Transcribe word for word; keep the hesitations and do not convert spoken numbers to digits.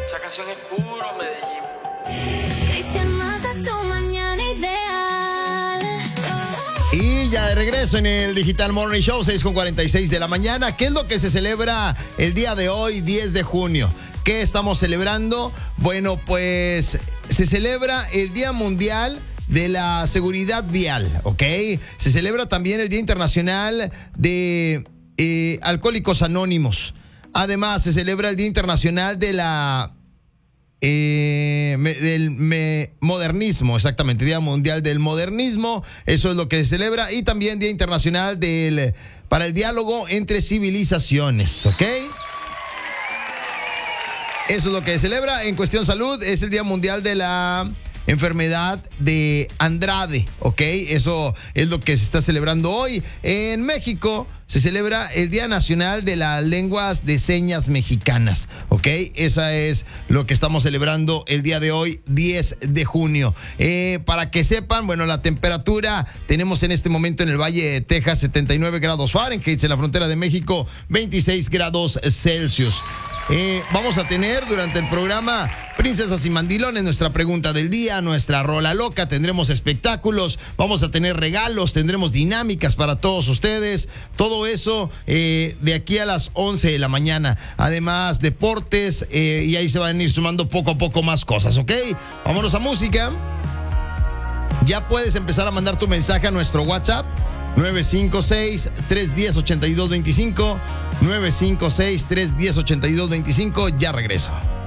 Esa canción es puro Medellín. Cristian, mata tu mañana ideal. Y ya de regreso en el Digital Morning Show, seis con cuarenta y seis de la mañana. ¿Qué es lo que se celebra el día de hoy, diez de junio? ¿Qué estamos celebrando? Bueno, pues se celebra el Día Mundial de la Seguridad Vial, ¿ok? Se celebra también el Día Internacional de eh, Alcohólicos Anónimos. Además, se celebra el Día Internacional de la... Eh, me, del me, modernismo, exactamente, Día Mundial del Modernismo, eso es lo que se celebra, y también Día Internacional del, para el Diálogo entre Civilizaciones, ¿ok? Eso es lo que se celebra. En cuestión salud, es el Día Mundial de la Enfermedad de Andrade, ¿ok? Eso es lo que se está celebrando hoy. En México se celebra el Día Nacional de las Lenguas de Señas Mexicanas, ¿ok? Esa es lo que estamos celebrando el día de hoy, diez de junio. Eh, para que sepan, bueno, la temperatura tenemos en este momento en el Valle de Texas setenta y nueve grados Fahrenheit, en la frontera de México veintiséis grados Celsius. Eh, vamos a tener durante el programa Princesas y Mandilones, nuestra pregunta del día, nuestra rola loca, tendremos espectáculos, vamos a tener regalos, tendremos dinámicas para todos ustedes, todo eso eh, de aquí a las once de la mañana. Además, deportes, eh, y ahí se van a ir sumando poco a poco más cosas, ¿ok? Vámonos a música. Ya puedes empezar a mandar tu mensaje a nuestro WhatsApp nueve cinco seis, tres uno cero, ocho dos dos cinco, nueve cinco seis, tres uno cero, ocho dos dos cinco. Ya regreso.